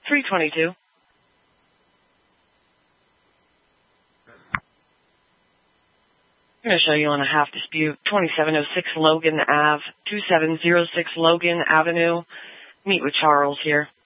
322. I'm going to show you on a half dispute, 2706 Logan Ave, 2706 Logan Avenue. Meet with Charles here.